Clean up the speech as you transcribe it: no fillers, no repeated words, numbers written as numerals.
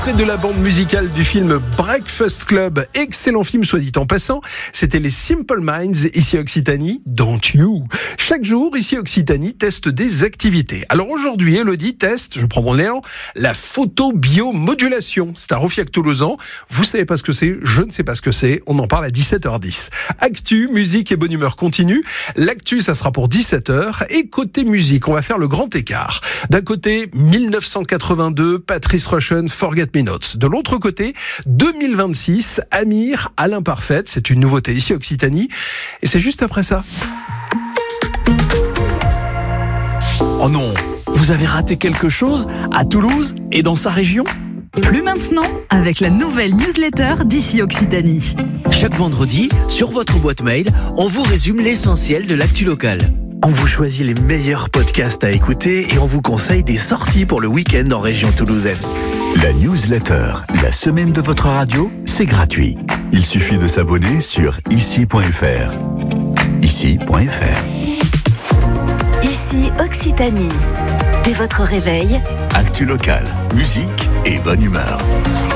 Près de la bande musicale du film Breakfast Club, excellent film soit dit en passant, c'était les Simple Minds ici Occitanie, Don't You. Chaque jour ici Occitanie teste des activités. Alors aujourd'hui Elodie teste, je prends mon élan, la photobiomodulation. C'est à Roufiac-Tolosan. Vous savez pas ce que c'est, je ne sais pas ce que c'est, on en parle à 17h10. Actu, musique et bonne humeur continue. L'actu ça sera pour 17h et côté musique on va faire le grand écart. D'un côté 1982, Patrice Rushen, Forget Me Notes. De l'autre côté, 2026, Amir à l'imparfaite. C'est une nouveauté ici Occitanie. Et c'est juste après ça. Oh non, vous avez raté quelque chose à Toulouse et dans sa région ? Plus maintenant, avec la nouvelle newsletter d'ici Occitanie. Chaque vendredi, sur votre boîte mail, on vous résume l'essentiel de l'actu locale. On vous choisit les meilleurs podcasts à écouter et on vous conseille des sorties pour le week-end en région toulousaine. La newsletter, la semaine de votre radio, c'est gratuit. Il suffit de s'abonner sur ici.fr. Ici.fr. Ici Occitanie. Dès votre réveil, Actu locale, musique et bonne humeur.